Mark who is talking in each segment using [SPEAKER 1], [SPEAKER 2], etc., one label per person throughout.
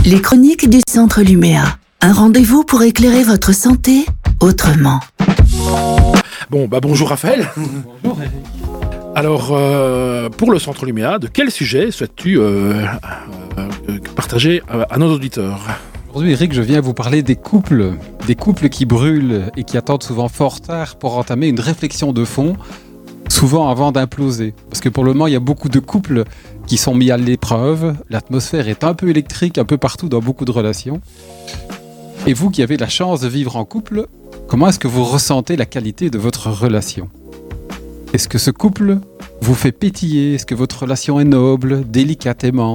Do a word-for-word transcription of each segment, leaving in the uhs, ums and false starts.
[SPEAKER 1] Les chroniques du Centre Luméa. Un rendez-vous pour éclairer votre santé autrement.
[SPEAKER 2] Bon, bah bonjour Raphaël.
[SPEAKER 3] Bonjour Eric.
[SPEAKER 2] Alors, euh, pour le Centre Luméa, de quel sujet souhaites-tu euh, euh, partager à, à nos auditeurs ?
[SPEAKER 3] Aujourd'hui Eric, je viens vous parler des couples, des couples qui brûlent et qui attendent souvent fort tard pour entamer une réflexion de fond, souvent avant d'imploser. Parce que pour le moment, il y a beaucoup de couples qui sont mis à l'épreuve, l'atmosphère est un peu électrique un peu partout dans beaucoup de relations. Et vous qui avez la chance de vivre en couple, comment est-ce que vous ressentez la qualité de votre relation ? Est-ce que ce couple vous fait pétiller ? Est-ce que votre relation est noble, délicate, aimante ?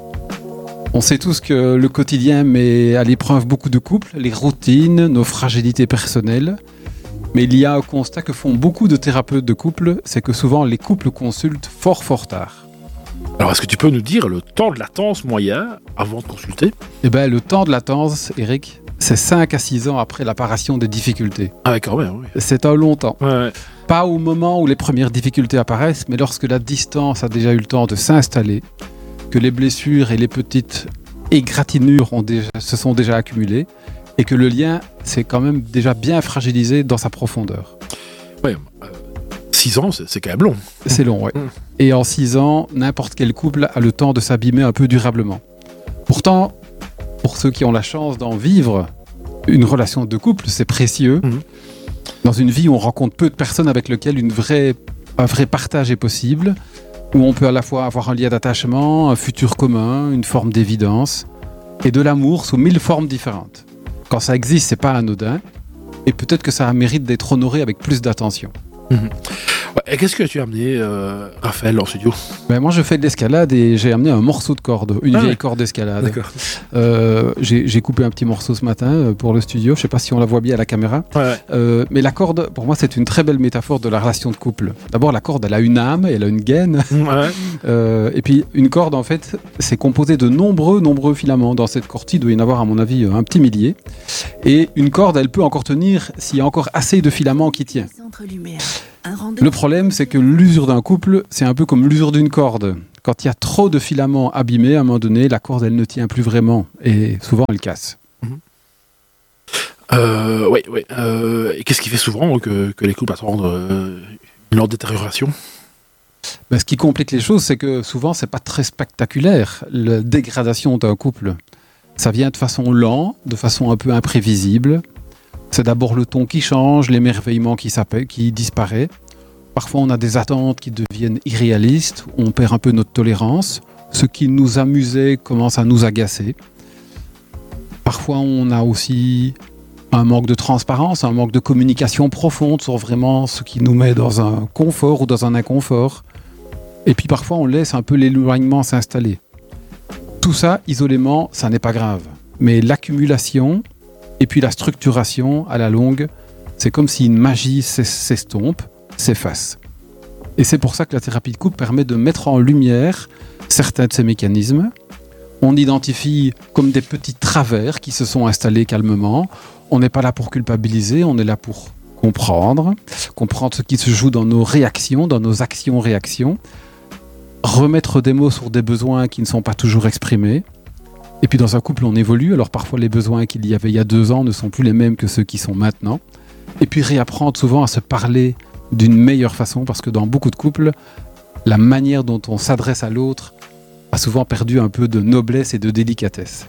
[SPEAKER 3] On sait tous que le quotidien met à l'épreuve beaucoup de couples, les routines, nos fragilités personnelles. Mais il y a un constat que font beaucoup de thérapeutes de couple, c'est que souvent les couples consultent fort fort tard.
[SPEAKER 2] Alors, est-ce que tu peux nous dire le temps de latence moyen avant de consulter ?
[SPEAKER 3] Eh bien, le temps de latence, Eric, c'est cinq à six ans après l'apparition des difficultés.
[SPEAKER 2] Ah ouais, quand même, oui.
[SPEAKER 3] C'est un long temps.
[SPEAKER 2] Ouais, ouais.
[SPEAKER 3] Pas au moment où les premières difficultés apparaissent, mais lorsque la distance a déjà eu le temps de s'installer, que les blessures et les petites égratignures ont déjà, se sont déjà accumulées, et que le lien s'est quand même déjà bien fragilisé dans sa profondeur.
[SPEAKER 2] Ouais, euh, six ans, c'est, c'est quand même long.
[SPEAKER 3] C'est long, oui.
[SPEAKER 2] Mmh.
[SPEAKER 3] Et en six ans, n'importe quel couple a le temps de s'abîmer un peu durablement. Pourtant, pour ceux qui ont la chance d'en vivre, une relation de couple, c'est précieux.
[SPEAKER 2] Mmh.
[SPEAKER 3] Dans une vie où on rencontre peu de personnes avec lesquelles une vraie, un vrai partage est possible, où on peut à la fois avoir un lien d'attachement, un futur commun, une forme d'évidence, et de l'amour sous mille formes différentes. Quand ça existe, c'est pas anodin, et peut-être que ça mérite d'être honoré avec plus d'attention.
[SPEAKER 2] Mmh. Ouais, et qu'est-ce que tu as amené, euh, Raphaël, en studio ?
[SPEAKER 3] Ben moi, je fais de l'escalade et j'ai amené un morceau de corde, une
[SPEAKER 2] Ah
[SPEAKER 3] vieille
[SPEAKER 2] ouais.
[SPEAKER 3] corde d'escalade.
[SPEAKER 2] D'accord.
[SPEAKER 3] Euh, j'ai, j'ai coupé un petit morceau ce matin euh, pour le studio. Je sais pas si on la voit bien à la caméra.
[SPEAKER 2] Ouais, ouais.
[SPEAKER 3] Euh, mais la corde, pour moi, c'est une très belle métaphore de la relation de couple. D'abord, la corde, elle a une âme, elle a une gaine.
[SPEAKER 2] Ouais.
[SPEAKER 3] Euh, et puis, une corde, en fait, c'est composé de nombreux, nombreux filaments. Dans cette corde, il doit y en avoir, à mon avis, un petit millier. Et une corde, elle peut encore tenir s'il y a encore assez de filaments qui tiennent.
[SPEAKER 1] Centre Luméa. Un rendez-vous.
[SPEAKER 3] Le problème, c'est que l'usure d'un couple, c'est un peu comme l'usure d'une corde. Quand il y a trop de filaments abîmés, à un moment donné, la corde, elle ne tient plus vraiment. Et souvent, elle casse.
[SPEAKER 2] Euh, ouais, ouais. Euh, et qu'est-ce qui fait souvent que, que les couples attendent euh, une lente détérioration ?
[SPEAKER 3] Ben, ce qui complique les choses, c'est que souvent, c'est pas très spectaculaire, la dégradation d'un couple. Ça vient de façon lente, de façon un peu imprévisible. C'est d'abord le ton qui change, l'émerveillement qui, qui disparaît. Parfois, on a des attentes qui deviennent irréalistes, on perd un peu notre tolérance. Ce qui nous amusait commence à nous agacer. Parfois, on a aussi un manque de transparence, un manque de communication profonde sur vraiment ce qui nous met dans un confort ou dans un inconfort. Et puis parfois, on laisse un peu l'éloignement s'installer. Tout ça, isolément, ça n'est pas grave. Mais l'accumulation et puis la structuration, à la longue, c'est comme si une magie s'estompe, s'efface. Et c'est pour ça que la thérapie de couple permet de mettre en lumière certains de ces mécanismes. On identifie comme des petits travers qui se sont installés calmement. On n'est pas là pour culpabiliser, on est là pour comprendre, comprendre ce qui se joue dans nos réactions, dans nos actions-réactions, remettre des mots sur des besoins qui ne sont pas toujours exprimés. Et puis dans un couple, on évolue, alors parfois les besoins qu'il y avait il y a deux ans ne sont plus les mêmes que ceux qui sont maintenant. Et puis réapprendre souvent à se parler d'une meilleure façon, parce que dans beaucoup de couples, la manière dont on s'adresse à l'autre a souvent perdu un peu de noblesse et de délicatesse.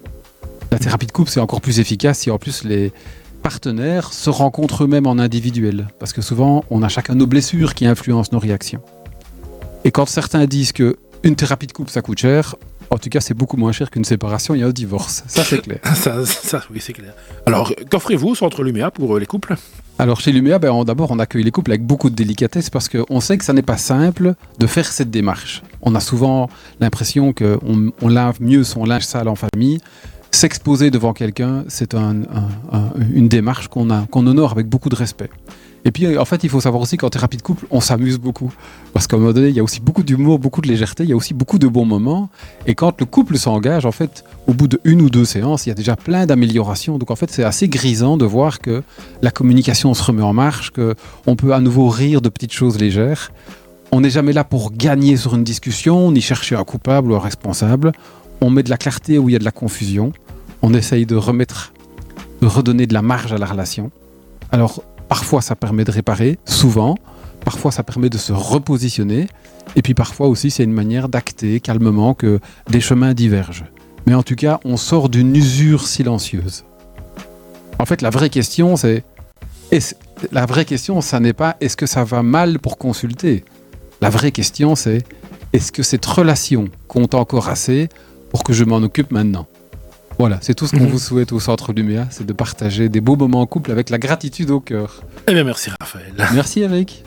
[SPEAKER 3] La thérapie de couple, c'est encore plus efficace si en plus les partenaires se rencontrent eux-mêmes en individuel, parce que souvent, on a chacun nos blessures qui influencent nos réactions. Et quand certains disent qu'une thérapie de couple, ça coûte cher, en tout cas, c'est beaucoup moins cher qu'une séparation et un divorce. Ça, c'est clair.
[SPEAKER 2] ça, ça, oui, c'est clair. Alors, qu'offrez-vous au Centre Luméa pour euh, les couples ?
[SPEAKER 3] Alors, chez Luméa, ben, on, d'abord, on accueille les couples avec beaucoup de délicatesse parce qu'on sait que ça n'est pas simple de faire cette démarche. On a souvent l'impression qu'on on lave mieux son linge sale en famille. S'exposer devant quelqu'un, c'est un, un, un, une démarche qu'on, a, qu'on honore avec beaucoup de respect. Et puis, en fait, il faut savoir aussi qu'en thérapie de couple, on s'amuse beaucoup. Parce qu'à un moment donné, il y a aussi beaucoup d'humour, beaucoup de légèreté, il y a aussi beaucoup de bons moments. Et quand le couple s'engage, en fait, au bout de une ou deux séances, il y a déjà plein d'améliorations. Donc, en fait, c'est assez grisant de voir que la communication se remet en marche, qu'on peut à nouveau rire de petites choses légères. On n'est jamais là pour gagner sur une discussion, ni chercher un coupable ou un responsable. on met de la clarté où il y a de la confusion, on essaye de remettre, de redonner de la marge à la relation. Alors, parfois ça permet de réparer, souvent, parfois ça permet de se repositionner, et puis parfois aussi c'est une manière d'acter calmement que des chemins divergent. Mais en tout cas, on sort d'une usure silencieuse. En fait, la vraie question, c'est... Est-ce, la vraie question, ça n'est pas est-ce que ça va mal pour consulter. La vraie question, c'est est-ce que cette relation compte encore assez pour que je m'en occupe maintenant. Voilà, c'est tout ce qu'on mmh. vous souhaite au Centre Luméa, c'est de partager des beaux moments en couple avec la gratitude au cœur.
[SPEAKER 2] Eh bien, merci Raphaël.
[SPEAKER 3] Merci Eric.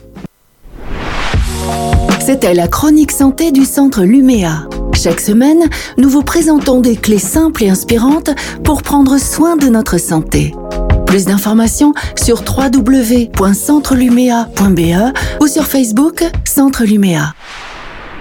[SPEAKER 1] C'était la chronique santé du Centre Luméa. Chaque semaine, nous vous présentons des clés simples et inspirantes pour prendre soin de notre santé. Plus d'informations sur w w w point centre luméa point b e ou sur Facebook Centre Luméa.